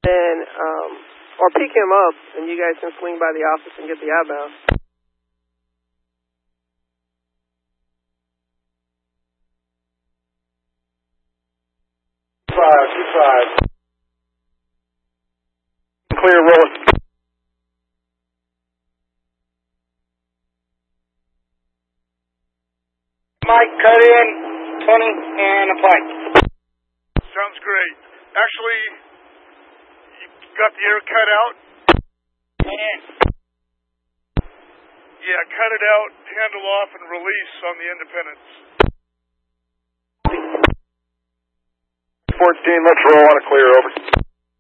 and or pick him up, and you guys can swing by the office and get the outbound. Five. Clear, rolling. Mike, cut in 20 and apply. Sounds great. Actually, you got the air cut out? And Yeah, cut it out, handle off, and release on the independence. 14, let's roll on a clear, over.